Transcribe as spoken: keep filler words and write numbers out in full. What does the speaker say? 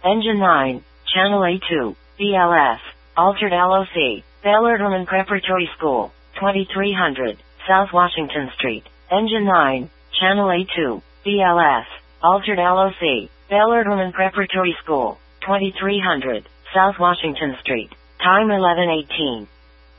Engine nine, Channel A two, B L S, Altered L O C, Bellarmine Preparatory School, twenty-three hundred, South Washington Street. Engine nine, Channel A two, B L S, Altered L O C, Bellarmine Preparatory School, twenty-three hundred, South Washington Street. Time eleven eighteen.